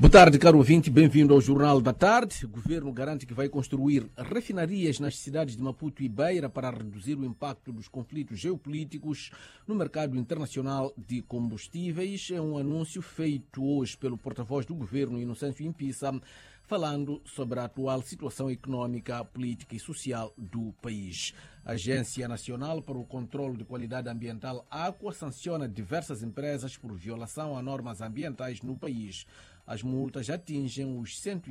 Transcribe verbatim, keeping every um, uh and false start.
Boa tarde, caro ouvinte, bem-vindo ao Jornal da Tarde. O governo garante que vai construir refinarias nas cidades de Maputo e Beira para reduzir o impacto dos conflitos geopolíticos no mercado internacional de combustíveis. É um anúncio feito hoje pelo porta-voz do governo, Inocêncio Impissa, falando sobre a atual situação econômica, política e social do país. A Agência Nacional para o Controlo de Qualidade Ambiental, AQUA, sanciona diversas empresas por violação a normas ambientais no país. As multas atingem os cento